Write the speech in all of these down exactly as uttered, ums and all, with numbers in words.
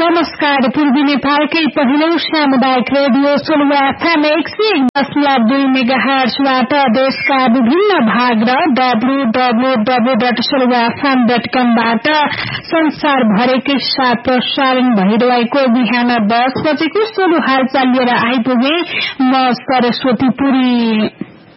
नमस्कार। पूर्वी नेपालकै पहिलो सामुदायिक रेडियो सोलुवा एफएम एक सय दशमलव दुई मेगाहर्जबाट देशका विभिन्न भाग र W W W dot सोलुवा FM dot कमबाट संसारभरिकै साथ प्रसारण भइरहेको बिहान दस बजेको सोलु हालचाल लिएर आइपुगे म सरस्वती पुरी।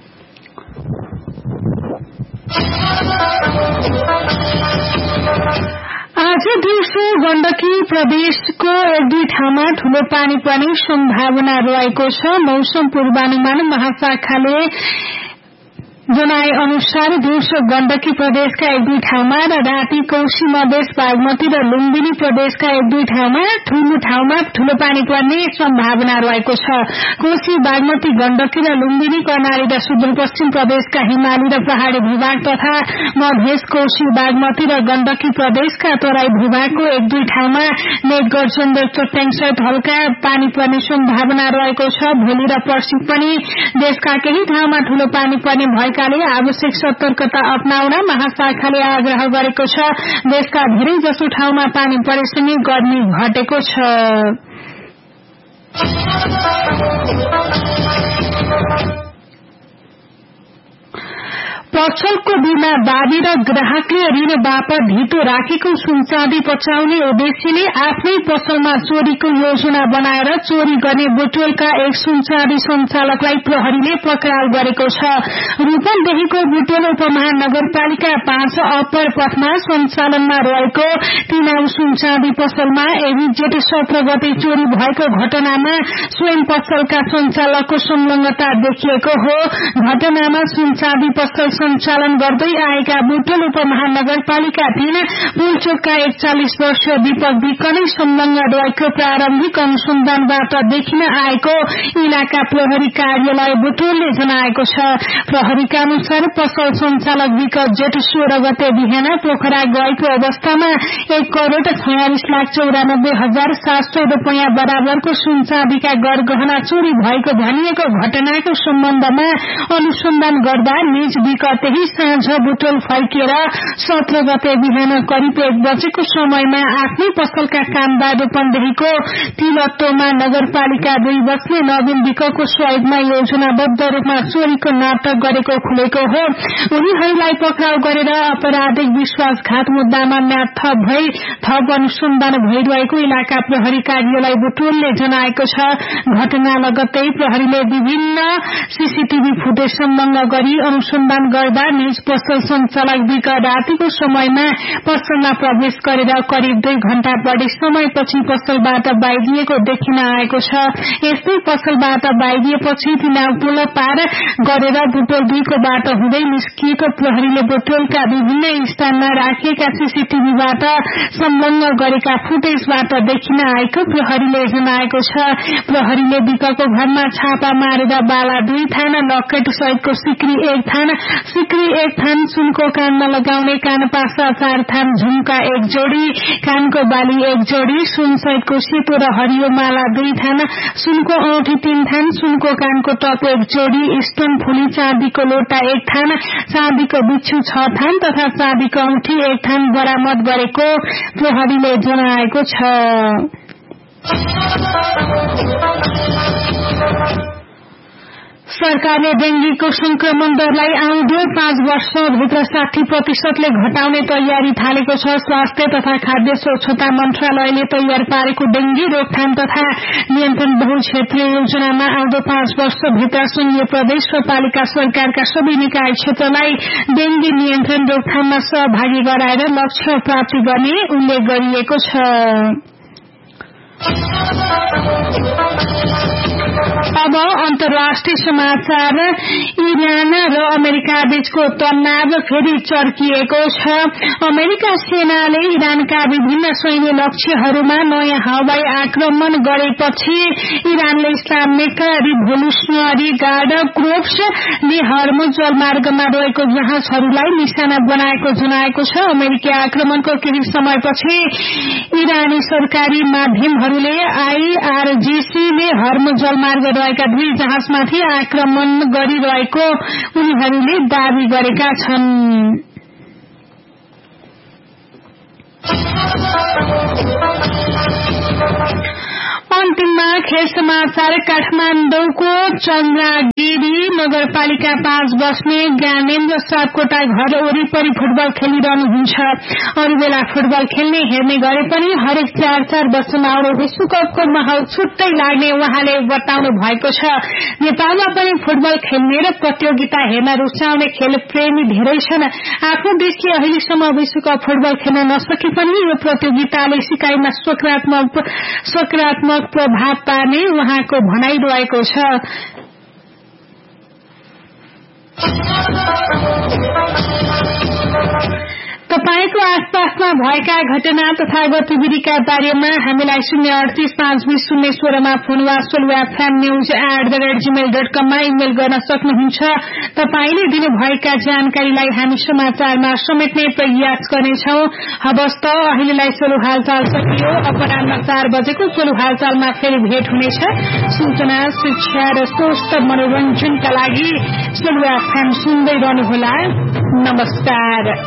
आज दिउँसो गण्डकी प्रदेशको एक दुई ठाउँमा ठूलो पानी पर्ने सम्भावना रहेको छ। मौसम पूर्वानुमान महाशाखाले जनाए अनुसार दिउँसो गण्डकी प्रदेशका एक दुई ठाउँमा र राति कोशी मधेस बागमती र लुम्बिनी प्रदेशका एक दुई ठाउँमा ठूलो ठाउँमा ठूलो पानी पर्ने सम्भावना रहेको छ। कोशी बागमती गण्डकी र लुम्बिनी कर्णाली र सुदूरपश्चिम प्रदेशका हिमाली र पहाड़ी भूभाग तथा मधेस कोशी बागमती र गण्डकी प्रदेशका तराई भूभागको एक दुई ठाउँमा मेघ गर्जन र चट्याङसहित हल्का पानी पर्ने सम्भावना रहेको छ। भोलि र पर्सि पनि देशका केही ठाउँमा ठूलो पानी पर्ने भएकाले आवश्यक सतर्कता अपनाउन महाशाखाले आग्रह गरेको छ। देशका धेरै जसो ठाउँमा पानी परेसँगै गर्मी घटेको छ। पसलको बीमा बाँधी र ग्राहकले ऋण बापत धितो राखेको सुनचाँदी पचाउने उद्देश्यले आफ्नै पसलमा चोरीको योजना बनाएर चोरी गर्ने बुटोलका एक सुनचाँदी संचालकलाई प्रहरीले पक्राउ गरेको छ। रूपन्देहीको बुटोल उपमहानगरपालिका पाँच अप्पर पथमा सञ्चालनमा रहेको तीनाउ सुनचाँदी पसलमा एबी जेठ सत्र गते चोरी भएको घटनामा स्वयं पसलका संचालकको संलग्नता देखिएको हो। घटनामा सुनचाँदी पसल सञ्चालन गर्दै आएका बुटोल उपमहानगरपालिका तीन पुलचोकका एकचालिस वर्षीय दीपक विक नै संलग्न रहेको प्रारम्भिक अनुसन्धानबाट देखिन आएको इलाका प्रहरी कार्यालय बुटोलले जनाएको छ। प्रहरीका अनुसार पसल संचालक विक जेठ सोह्र गते बिहान पोखरा गएको अवस्थामा एक करोड़ छयालिस लाख चौरानब्बे हजार सात सय रूपियाँ बराबरको सुनचाँदीका गरगहना चोरी भएको भनिएको घटनाको सम्बन्धमा अनुसन्धान गर्दा निज विक त्यही साँझ बुटोल फर्किएर सत्र गते बिहान करिब एक बजेको समयमा आफ्नै पसलका कामदार रूपन्देहीको तिलत्तोमा नगरपालिका दुई बस्ने नवीन विकको सहयोगमा योजनाबद्ध रूपमा चोरीको नाटक गरेको खुलेको हो। उनीहरूलाई पक्राउ गरेर आपराधिक विश्वासघात मुद्दामा म्याद थप भई थप अनुसन्धान भइरहेको इलाका प्रहरी कार्यालय बुटोलले जनाएको छ। घटना लगत्तै प्रहरीले विभिन्न सीसीटीभी फुटेज संलग्न गरी अनुसन्धान गर्दा निज पसल संचालक विक रातिको समयमा पसलमा प्रवेश गरेर करिब दुई घण्टा बढी समयपछि पसलबाट बाहिरिएको देखिन आएको छ। यस्तै पसलबाट बाहिरिएपछि तिनाउ पुल पार गरेर बुटोल दुईको बाटो हुँदै निस्किएको प्रहरीले बुटोलका विभिन्न स्थानमा राखिएका सीसीटीभीबाट संलग्न गरेका फुटेजबाट देखिन आएको प्रहरीले जनाएको छ। प्रहरीले विकको घरमा छापा मारेर बाला दुई थान लकेट सहितको सिक्री एक थान सिक्री एक थान सुनको कानमा लगाउने कानपासा चार थान झुम्का एक जोड़ी कानको बाली एक जोड़ी सुन सहितको सेतो र हरियो माला दुई थान सुनको औठी तीन थान सुनको कानको टप एक जोड़ी स्टोन फुली चाँदीको लोटा एक थान चाँदीको बिच्छू छ थान तथा चाँदीको औठी एक थान बरामद गरेको प्रहरीले जनाएको छ। सरकारले डेंगीको संक्रमण दरलाई आउँदो पाँच वर्षभित्र साठी प्रतिशतले घटाउने तयारी थालेको छ। स्वास्थ्य तथा खाद्य स्वच्छता मन्त्रालयले तयार पारेको डेंगी रोकथाम तथा नियन्त्रण बहु क्षेत्रीय योजनामा आउँदो पाँच वर्षभित्र संघीय प्रदेश र पालिका सरकारका सबै निकाय क्षेत्रलाई डेंगी नियन्त्रण रोकथाममा सहभागी गराएर लक्ष्य प्राप्ति गर्ने उल्लेख गरिएको छ। अब अन्तर्राष्ट्रिय समाचार। इरान र अमेरिका बीचको तनाव फेरि चर्किएको छ। अमेरिका सेनाले इरानका विभिन्न सैन्य लक्ष्यहरूमा नयाँ हवाई आक्रमण गरेपछि इरानले इस्लामिक रिभोल्युसनरी गार्ड क्रोप्सले हर्मुज जलमार्गमा रहेको जहाजहरूलाई निशाना बनाएको जनाएको छ। अमेरिकी आक्रमणको केही समयपछि इरानी सरकारी माध्यमहरूले आईआरजीसीले हर्मुज जलमार्ग रहेका दुई जहाजमाथि आक्रमण गरिरहेको उनीहरूले दावी गरेका छन्। खेल समाचार। काठमाडौँको चन्द्रागिरी नगरपालिका पाँच बस्ने ज्ञानेन्द्र सापकोटा घर वरिपरि फुटबल खेलिरहनुहुन्छ। अरू बेला फुटबल खेल्ने हेर्ने गरे पनि हरेक चार चार वर्षमा आउने विश्वकपको माहौल छुट्टै लाग्ने उहाँले बताउनु भएको छ। नेपालमा पनि फुटबल खेल्ने र प्रतियोगिता हेर्न रुचाउने खेल प्रेमी धेरै छन्। आफ्नो देशले अहिलेसम्म विश्वकप फुटबल खेल्न नसके पनि यो प्रतियोगिताले सिकाइमा सकारात्मक सकारात्मक प्रभाव पार्ने उहाँको भनाइ रहेको छ। तपाईको आसपासमा भएका घटना तथा गतिविधिका बारेमा हामीलाई शून्य अडतीस पाँच बीस शून्य सोह्रमा फोन वा सोलुवा fam news at the rate Gmail dot कममा इमेल गर्न सक्नुहुन्छ। तपाईले दिनुभएका जानकारीलाई हामी समाचारमा समेट्ने प्रयास गर्नेछौ। हवस् त अहिलेलाई सोलु हालचाल सकियो। अपराह्न चार बजेको सोलु हालचालमा फेरि भेट हुनेछ। सूचना, शिक्षा र स्वस्थ मनोरञ्जनका लागि सोलुवा फ्याम सुन्दै रहनुहोला। नमस्कार।